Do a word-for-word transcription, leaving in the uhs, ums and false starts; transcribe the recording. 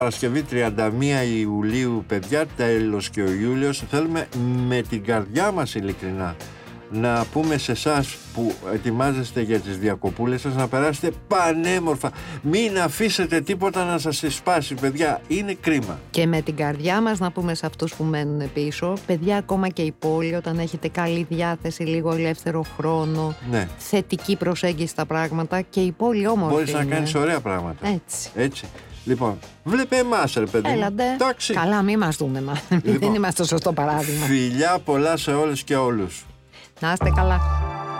Παρασκευή τριάντα μία Ιουλίου, παιδιά, τέλος και ο Ιούλιος. Θέλουμε με την καρδιά μας ειλικρινά να πούμε σε εσάς που ετοιμάζεστε για τις διακοπούλες σας να περάσετε πανέμορφα. Μην αφήσετε τίποτα να σας εσπάσει, παιδιά. Είναι κρίμα. Και με την καρδιά μας να πούμε σε αυτούς που μένουν πίσω, παιδιά, ακόμα και η πόλη, όταν έχετε καλή διάθεση, λίγο ελεύθερο χρόνο, ναι. θετική προσέγγιση στα πράγματα, και η πόλη όμορφη. Μπορείς είναι. να κάνεις ωραία πράγματα. Έτσι. Έτσι. Λοιπόν, βλέπε εμάς, ρε παιδί. Έλαντε. Εντάξει. Καλά, μην μας δούμε. Λοιπόν, δεν είμαστε το σωστό παράδειγμα. Φιλιά πολλά σε όλες και όλους. Να είστε καλά.